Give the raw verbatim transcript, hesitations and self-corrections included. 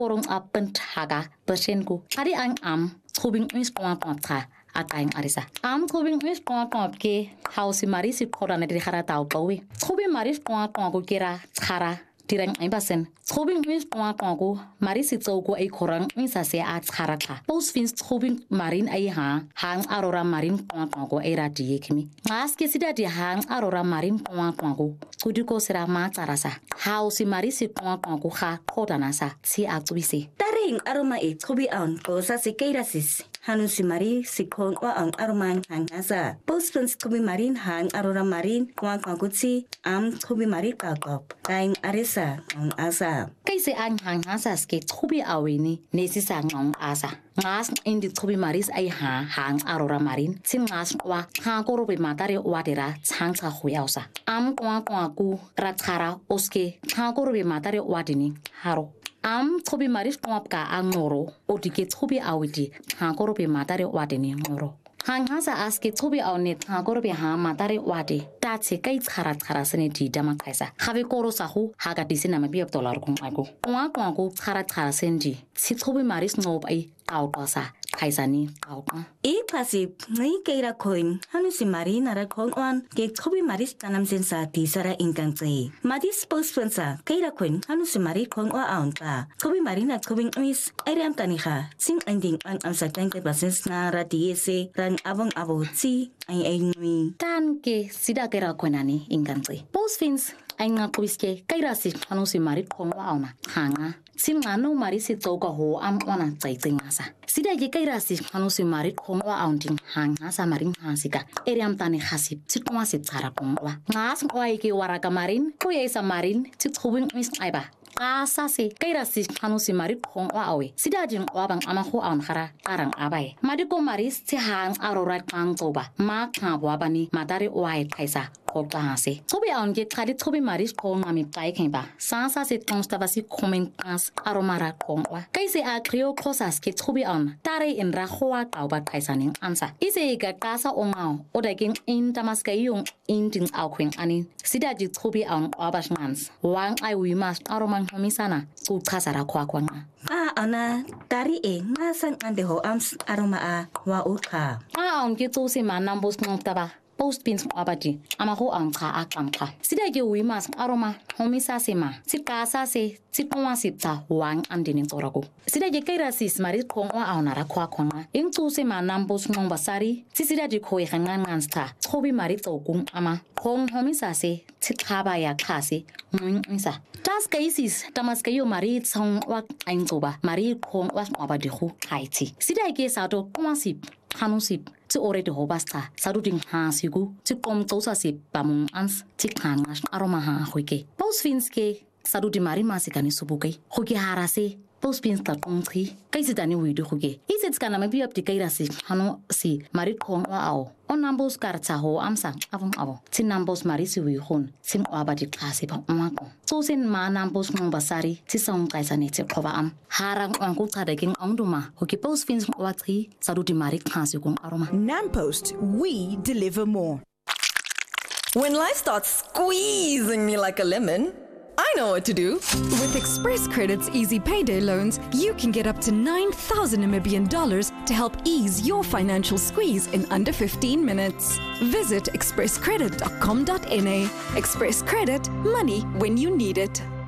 porong apen haga persenku. Adi ang am tubing is kwa kwa ataing arisa. Am tubing is kwa kwa ke hausi marisi korana di khara tau pawi. Tubing maris kwa kwa ku kira khara dirang imbasen. Tubing is kwa kwa ku marisi tsau ku ai korang isa se a khara kha. Pos fins tubing marin ai ha hang arora marin kwa kwa ku ai radi yekimi. Ngas ke sida di hang arora marin kwa kwa ku. Kudi ko sira ma tarasa. Hausi marisi kwa kwa ku kha kodana sa si a tubisi. Taring aroma e tubi on ko sa se keirasis. Hanu si mari si kong wa ang aroman hang asa. Postpons tubi marin hang arora marin kwa kwa kutsi am tubi mari kakop. Kaing arisa ang asa. Kaisi ang hang asa ske tubi awini nesi sa ngong asa. Ngas indi tubi maris ay ha hang arora marin sin ngas wa ha korobe matare wadira chang cha huyausa. Am kwa kwa ku ratara oske ha korobe matare wadini haro. Am tobi maris kwapka ang ngoro odike tobi awidi ha korobe matare wadini ngoro. Hang hasa aske tobi awnet ha korobe ha matare wadi tatse kai tsara tsara sene di dama kaisa. Have koro sahu haga disina mabiab dolar kung ako. Kwa kwa ku tsara tsara sendi si tobi maris ngob ay kautasa kaisa ni kauta. E pasip ngai keira koin hanu si mari nara kong wan ke tobi maris tanam sensa di sara ingkang tse. Madis postponsa keira koin hanu si mari kong wa aunta. Tobi mari na tobing mis ayam taniha sing ending ang amsa tangke basens na radiese ran abong abo tsi ay ay ngui. Tan ke sida keira koinani ingkang tse. Post fins ay nga kuiske keira si hanu si mari kong wa auna hanga. Sim ngano mari si toka ho am wana tsai tsingasa. Sida ye kaira si hanu si mari kong wa aunting hang asa maring hasika. Eriam tani hasip sitwa si tsara kong wa. Ngas wa iki waraka marin ko ye sa marin situbing mis aiba. Asa si kaira si hanu si mari kong wa awe. Sida jing wa bang ama ho aun khara karang abai. Madiko maris si hang arorat kang toba. Ma kha wa bani madare wa kaisa. Hase. Tobi aun ge kali tobi maris kong ami pai kemba. Sansa se constava si komen kans aromara kong wa. Kaise a krio kosas ke tobi aun. Tare in ra hoa tauba kaisaning ansa. Ise ga kasa ongao. Oda ging in damaska yung in ding au kwing ani. Sida ji tobi aun abas ngans. Wang ai wi mas aromang homisana. Ku kasara kwa kwa nga. Ah ana tari e masang ande ho ams aroma a wa uka. Ah aun ge to se manambos ngtaba. Post pins abadi amaho ang ka akam ka sida ge wi mas aroma homisa sema sikasa se sikwa sita wang andini torago sida ge kaira sis marit kongwa aunara kwa kwanga ing tu se manambos ngong basari sisida ji khoi hangan ngansta thobi marit togung ama kong homisa se sikaba ya khase ngin isa tas cases tamas kayo marit song wa ain toba marit kong was abadi khu kaiti sida ge sato kwasip hanusip ti already hobasta saruding ha sigu ti kom tosa si pamung ans ti khangas aroma ha hoike pos finske sarudi mari masikani subukai hoki harase pos pins ta tongtri kaisi dani widu hoge iset kana mabi up ti kairasi hanu si mari khong wa ao on nambos karcha ho amsang avum avo ti nambos mari si wi hon sim abadi klasi ba umako so sin ma nambos ngong basari ti song kaisa ne ti khoba am harang on ku ta daking ongduma hoki pos fins wa tri sarudi mari khasi kong aroma Nampost, we deliver more. When life starts squeezing me like a lemon, I know what to do. With Express Credit's easy payday loans, you can get up to nine thousand Namibian dollars to help ease your financial squeeze in under fifteen minutes. Visit express credit dot com dot n a. Express Credit, money when you need it.